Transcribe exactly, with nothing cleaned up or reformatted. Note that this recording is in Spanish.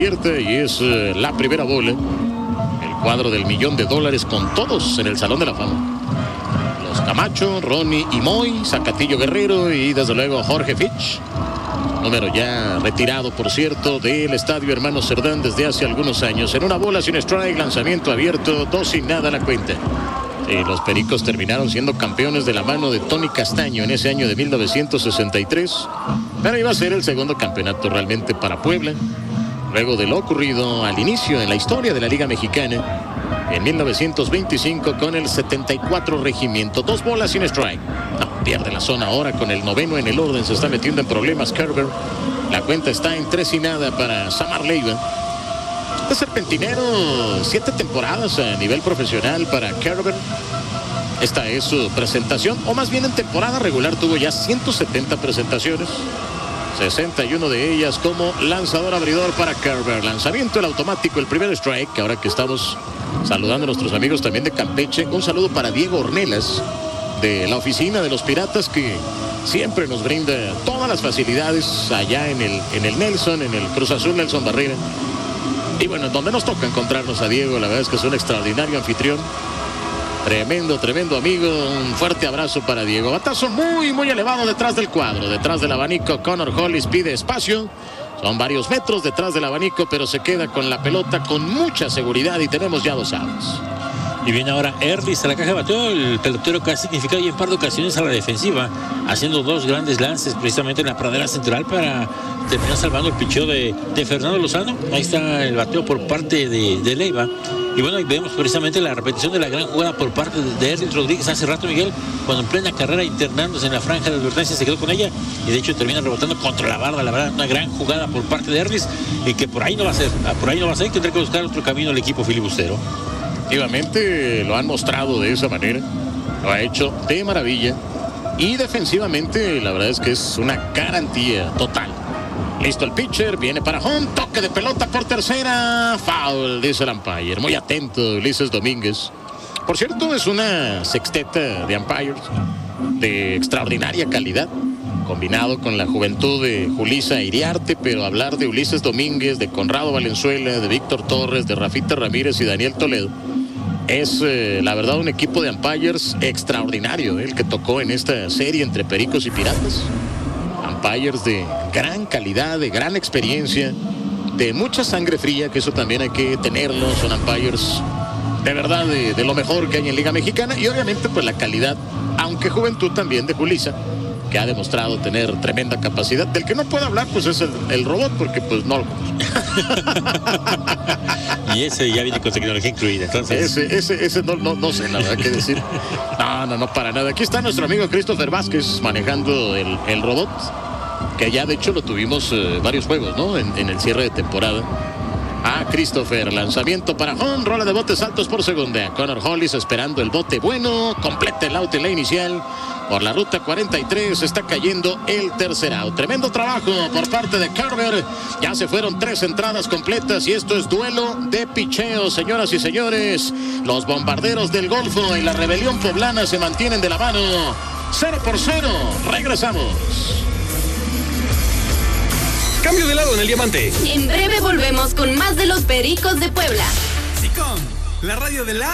Y es uh, la primera bola. El cuadro del millón de dólares con todos en el Salón de la Fama. Los Camacho, Ronnie y Moy, Zacatillo Guerrero y desde luego Jorge Fitch. Número ya retirado, por cierto, del Estadio Hermano Cerdán desde hace algunos años. En una bola sin strike, lanzamiento abierto, dos sin nada la cuenta. Y los Pericos terminaron siendo campeones de la mano de Tony Castaño en ese año de mil novecientos sesenta y tres. Pero iba a ser el segundo campeonato realmente para Puebla. Luego de lo ocurrido al inicio en la historia de la Liga Mexicana en mil novecientos veinticinco con el setenta y cuatro Regimiento. Dos bolas sin strike. No, pierde la zona ahora con el noveno en el orden. Se está metiendo en problemas Kerber. La cuenta está en tres y nada para Samar Leiva. Este serpentinero, siete temporadas a nivel profesional para Kerber. Esta es su presentación, o más bien en temporada regular tuvo ya ciento setenta presentaciones. sesenta y uno de ellas como lanzador abridor para Kerber. Lanzamiento el automático, el primer strike. Ahora que estamos saludando a nuestros amigos también de Campeche, un saludo para Diego Ornelas de la oficina de los Piratas, que siempre nos brinda todas las facilidades allá en el, en el Nelson, en el Cruz Azul Nelson Barrera. Y bueno, donde nos toca encontrarnos a Diego, la verdad es que es un extraordinario anfitrión. Tremendo, tremendo amigo. Un fuerte abrazo para Diego. Batazo muy, muy elevado detrás del cuadro. Detrás del abanico, Connor Hollis pide espacio. Son varios metros detrás del abanico, pero se queda con la pelota con mucha seguridad y tenemos ya dos outs. Y viene ahora Erlis a la caja de bateo, el pelotero que ha significado y en par de ocasiones a la defensiva, haciendo dos grandes lances precisamente en la pradera central para terminar salvando el picheo de, de Fernando Lozano. Ahí está el bateo por parte de, de Leiva. Y bueno, ahí vemos precisamente la repetición de la gran jugada por parte de Erlis Rodríguez hace rato, Miguel, cuando en plena carrera internándose en la franja de advertencia se quedó con ella y de hecho termina rebotando contra la barda. La verdad, una gran jugada por parte de Erlis y que por ahí no va a ser, por ahí no va a ser, y tendrá que buscar otro camino el equipo filibustero. Efectivamente lo han mostrado de esa manera, lo ha hecho de maravilla y defensivamente la verdad es que es una garantía total. Listo el pitcher, viene para home, toque de pelota por tercera, foul, dice el umpire. Muy atento Ulises Domínguez. Por cierto, es una sexteta de umpires de extraordinaria calidad, combinado con la juventud de Julissa Iriarte, pero hablar de Ulises Domínguez, de Conrado Valenzuela, de Víctor Torres, de Rafita Ramírez y Daniel Toledo, es eh, la verdad un equipo de umpires extraordinario, eh, el que tocó en esta serie entre Pericos y Piratas. Umpires de gran calidad, de gran experiencia, de mucha sangre fría, que eso también hay que tenerlo. Son umpires de verdad de, de lo mejor que hay en Liga Mexicana, y obviamente pues la calidad, aunque juventud también, de Julissa, que ha demostrado tener tremenda capacidad. Del que no puedo hablar pues es el, el robot, porque pues no lo y ese ya viene con tecnología incluida, entonces ese, ese, ese no, no, no sé la verdad qué decir. No, no, no, para nada. Aquí está nuestro amigo Christopher Vázquez manejando el, el robot, que ya de hecho lo tuvimos eh, varios juegos, ¿no? En, en el cierre de temporada. Ah, Christopher, lanzamiento para home, rola de botes altos por segunda. Connor Hollis esperando el bote bueno, completa el out en la inicial. Por la ruta cuarenta y tres está cayendo el tercer out. Tremendo trabajo por parte de Kerber. Ya se fueron tres entradas completas y esto es duelo de picheo, señoras y señores. Los bombarderos del Golfo y la rebelión poblana se mantienen de la mano. Cero por cero. Regresamos. Cambio de lado en el diamante. En breve volvemos con más de los Pericos de Puebla. Sí, con la radio de la